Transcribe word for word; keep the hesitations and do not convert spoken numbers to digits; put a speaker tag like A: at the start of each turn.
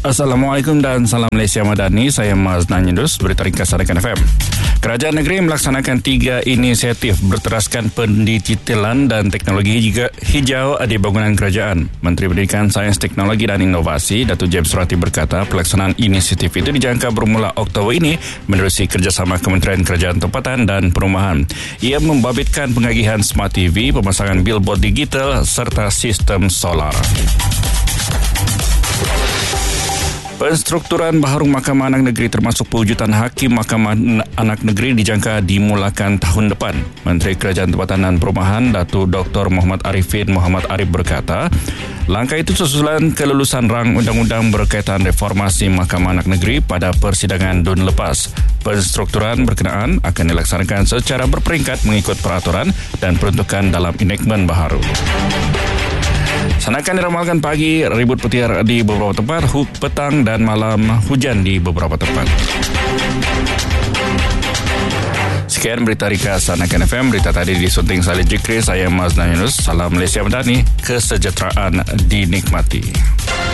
A: Assalamualaikum dan salam Malaysia Madani. Saya Maz Nanyidus, berita ringkas Sadekan F M. Kerajaan negeri melaksanakan tiga inisiatif berteraskan pendigitalan dan teknologi hijau di bangunan kerajaan. Menteri Pendidikan, Sains, Teknologi dan Inovasi, Datuk James Surati berkata pelaksanaan inisiatif itu dijangka bermula Oktober ini menerusi kerjasama Kementerian Kerajaan Tempatan dan Perumahan. Ia membabitkan pengagihan Smart T V, pemasangan billboard digital serta sistem solar. Penstrukturan baharu Mahkamah Anak Negeri termasuk pewujudan Hakim Mahkamah Anak Negeri dijangka dimulakan tahun depan. Menteri Kerajaan Tempatan dan Perumahan, Datuk Doktor Muhammad Arifin Muhammad Arif berkata, langkah itu susulan kelulusan rang undang-undang berkaitan reformasi Mahkamah Anak Negeri pada persidangan D U N lepas. Penstrukturan berkenaan akan dilaksanakan secara berperingkat mengikut peraturan dan peruntukan dalam enactment baharu. Sanakan diramalkan pagi, ribut petir di beberapa tempat, petang dan malam hujan di beberapa tempat. Sekian berita ringkas Sanakan F M. Berita tadi disunting Salih Jikri. Saya Maz Nanyidus. Salam Malaysia Madani. Kesejahteraan dinikmati.